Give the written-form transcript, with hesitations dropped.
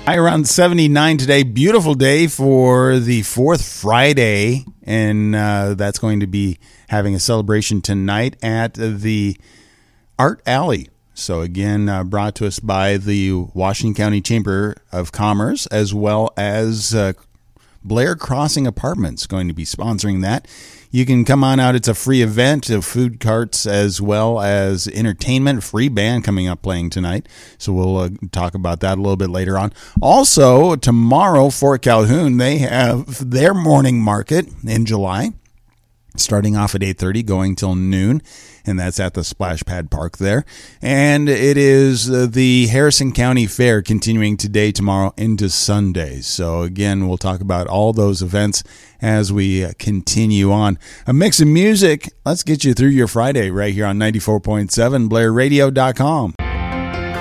High around 79 today. Beautiful day for the fourth Friday, and that's going to be having a celebration tonight at the Art Alley. So again, brought to us by the Washington County Chamber of Commerce, as well as Blair Crossing Apartments going to be sponsoring that. You can come on out. It's a free event of food carts as well as entertainment. Free band coming up playing tonight. So we'll talk about that a little bit later on. Also, tomorrow, Fort Calhoun, they have their morning market in July, starting off at 8:30, going till noon, and that's at the Splash Pad Park there. And it is the Harrison County Fair continuing today, tomorrow, into Sunday. So again, we'll talk about all those events as we continue on. A mix of music. Let's get you through your Friday right here on 94.7 BlairRadio.com.